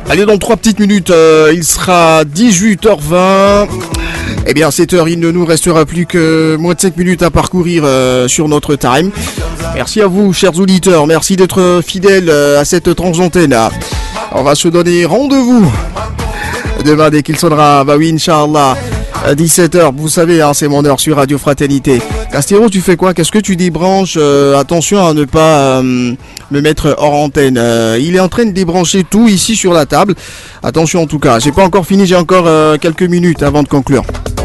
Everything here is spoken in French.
Allez, dans 3 petites minutes, il sera 18h20. Eh bien, à cette heure, il ne nous restera plus que moins de 5 minutes à parcourir sur notre time. Merci à vous, chers auditeurs. Merci d'être fidèles à cette tranche d'antenne. On va se donner rendez-vous demain dès qu'il sonnera. Bah oui, Inch'Allah. À 17h, vous savez, hein, c'est mon heure sur Radio Fraternité. Castéro, tu fais quoi? Qu'est-ce que tu débranches? Attention à ne pas me mettre hors antenne. Il est en train de débrancher tout ici sur la table. Attention en tout cas, j'ai pas encore fini, j'ai encore quelques minutes avant de conclure.